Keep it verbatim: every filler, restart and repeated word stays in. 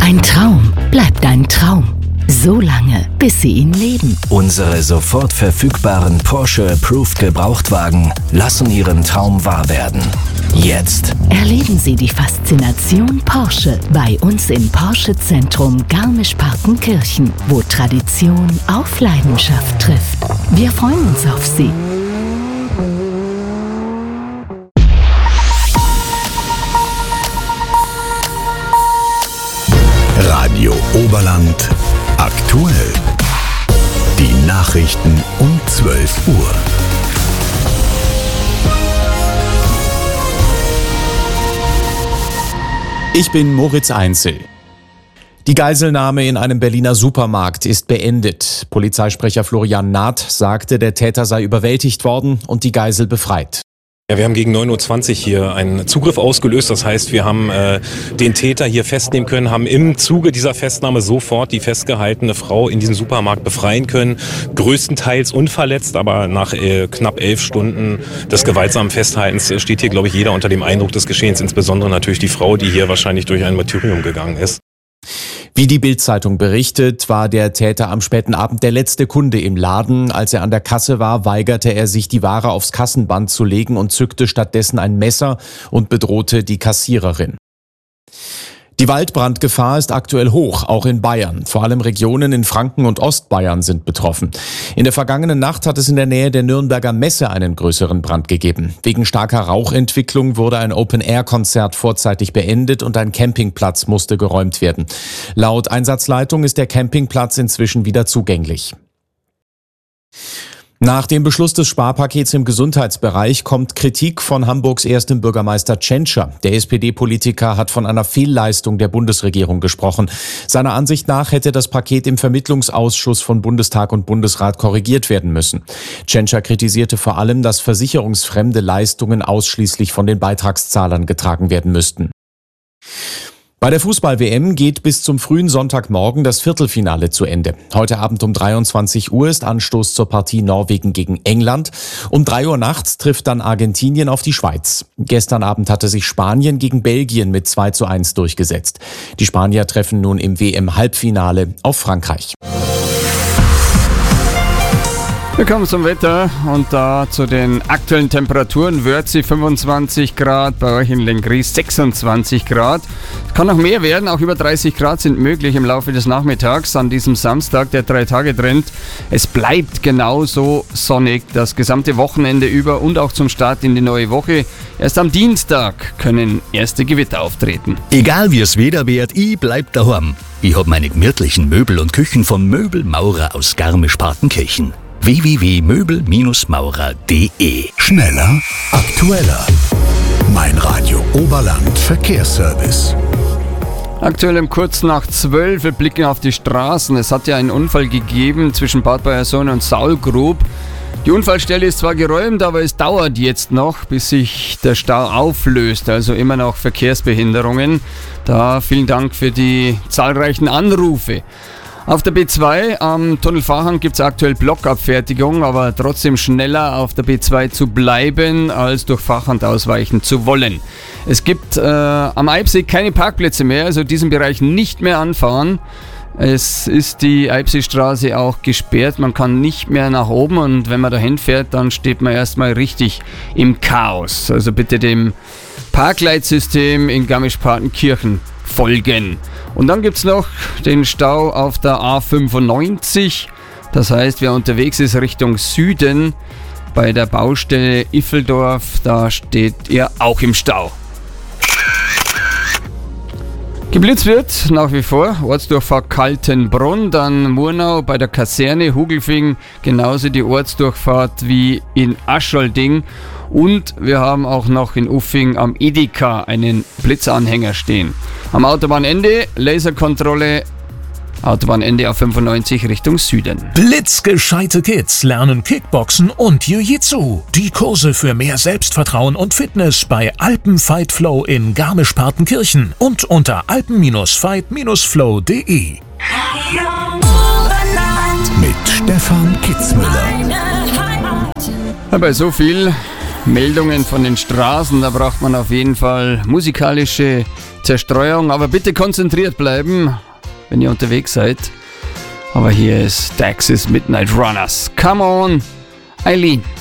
Ein Traum bleibt ein Traum. So lange, bis Sie ihn leben. Unsere sofort verfügbaren Porsche Approved Gebrauchtwagen lassen Ihren Traum wahr werden. Jetzt erleben Sie die Faszination Porsche bei uns im Porsche Zentrum Garmisch-Partenkirchen, wo Tradition auf Leidenschaft trifft. Wir freuen uns auf Sie. Radio Oberland aktuell. Die Nachrichten um zwölf Uhr. Ich bin Moritz Einzel. Die Geiselnahme in einem Berliner Supermarkt ist beendet. Polizeisprecher Florian Naht sagte, der Täter sei überwältigt worden und die Geisel befreit. Ja, wir haben gegen neun Uhr zwanzig hier einen Zugriff ausgelöst. Das heißt, wir haben äh, den Täter hier festnehmen können, haben im Zuge dieser Festnahme sofort die festgehaltene Frau in diesem Supermarkt befreien können. Größtenteils unverletzt, aber nach äh, knapp elf Stunden des gewaltsamen Festhaltens steht hier, glaube ich, jeder unter dem Eindruck des Geschehens. Insbesondere natürlich die Frau, die hier wahrscheinlich durch ein Martyrium gegangen ist. Wie die Bild-Zeitung berichtet, war der Täter am späten Abend der letzte Kunde im Laden. Als er an der Kasse war, weigerte er sich, die Ware aufs Kassenband zu legen und zückte stattdessen ein Messer und bedrohte die Kassiererin. Die Waldbrandgefahr ist aktuell hoch, auch in Bayern. Vor allem Regionen in Franken und Ostbayern sind betroffen. In der vergangenen Nacht hat es in der Nähe der Nürnberger Messe einen größeren Brand gegeben. Wegen starker Rauchentwicklung wurde ein Open-Air-Konzert vorzeitig beendet und ein Campingplatz musste geräumt werden. Laut Einsatzleitung ist der Campingplatz inzwischen wieder zugänglich. Nach dem Beschluss des Sparpakets im Gesundheitsbereich kommt Kritik von Hamburgs erstem Bürgermeister Tschentscher. Der S P D-Politiker hat von einer Fehlleistung der Bundesregierung gesprochen. Seiner Ansicht nach hätte das Paket im Vermittlungsausschuss von Bundestag und Bundesrat korrigiert werden müssen. Tschentscher kritisierte vor allem, dass versicherungsfremde Leistungen ausschließlich von den Beitragszahlern getragen werden müssten. Bei der Fußball-W M geht bis zum frühen Sonntagmorgen das Viertelfinale zu Ende. Heute Abend um dreiundzwanzig Uhr ist Anstoß zur Partie Norwegen gegen England. Um drei Uhr nachts trifft dann Argentinien auf die Schweiz. Gestern Abend hatte sich Spanien gegen Belgien mit zwei zu eins durchgesetzt. Die Spanier treffen nun im W M-Halbfinale auf Frankreich. Wir kommen zum Wetter und da zu den aktuellen Temperaturen. Wörthsee fünfundzwanzig Grad, bei euch in Lenggries sechsundzwanzig Grad. Es kann noch mehr werden, auch über dreißig Grad sind möglich im Laufe des Nachmittags an diesem Samstag, der drei Tage trennt. Es bleibt genauso sonnig das gesamte Wochenende über und auch zum Start in die neue Woche. Erst am Dienstag können erste Gewitter auftreten. Egal wie es Wetter wird, ich bleib daheim. Ich hab meine gemütlichen Möbel und Küchen von Möbelmaurer aus Garmisch-Partenkirchen. w w w punkt möbel maurer punkt d e. Schneller, aktueller. Mein Radio Oberland Verkehrsservice. Aktuell um kurz nach zwölf, wir blicken auf die Straßen. Es hat ja einen Unfall gegeben zwischen Bad Bayersohn und Saulgrub. Die Unfallstelle ist zwar geräumt, aber es dauert jetzt noch, bis sich der Stau auflöst. Also immer noch Verkehrsbehinderungen. Da vielen Dank für die zahlreichen Anrufe. Auf der B zwei am Tunnel Fahrhang gibt es aktuell Blockabfertigung, aber trotzdem schneller auf der B zwei zu bleiben, als durch Fachhand ausweichen zu wollen. Es gibt äh, am Eibsee keine Parkplätze mehr, also diesen Bereich nicht mehr anfahren. Es ist die Eibseestraße auch gesperrt, man kann nicht mehr nach oben und wenn man dahin fährt, dann steht man erstmal richtig im Chaos. Also bitte dem Parkleitsystem in Garmisch-Partenkirchen folgen. Und dann gibt es noch den Stau auf der A fünfundneunzig. Das heißt, wer unterwegs ist Richtung Süden, bei der Baustelle Iffeldorf, da steht er auch im Stau. Geblitzt wird nach wie vor Ortsdurchfahrt Kaltenbrunn, dann Murnau bei der Kaserne, Hugelfing, genauso die Ortsdurchfahrt wie in Aschalding. Und wir haben auch noch in Uffing am Edeka einen Blitzanhänger stehen. Am Autobahnende Laserkontrolle, Autobahnende A fünfundneunzig Richtung Süden. Blitzgescheite Kids lernen Kickboxen und Jiu-Jitsu. Die Kurse für mehr Selbstvertrauen und Fitness bei Alpenfight Flow in Garmisch-Partenkirchen und unter alpen fight flow punkt de. Mit Stefan Kitzmüller. Bei so viel Meldungen von den Straßen, da braucht man auf jeden Fall musikalische Zerstreuung, aber bitte konzentriert bleiben, wenn ihr unterwegs seid. Aber hier ist Dax's Midnight Runners. Come on, Eileen.